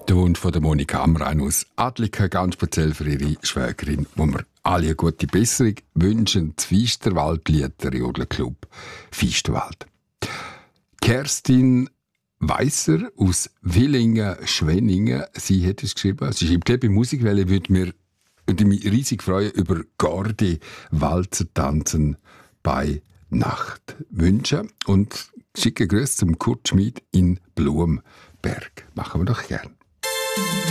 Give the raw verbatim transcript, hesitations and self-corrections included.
Und von der Monika Amrein aus Adlika, ganz speziell für ihre Schwägerin, wo wir alle eine gute Besserung wünschen. Das Feisterwaldlied, der Jodelclub Feisterwald. Kerstin Weisser aus Willingen-Schwenningen, sie hat es geschrieben. Sie schreibt, liebe Musikwelle, würde mir würde mich riesig freuen über Gordi Walzer tanzen bei Nacht wünschen. Und schicke Grüße zum Kurt Schmid in Blumberg. Machen wir doch gern.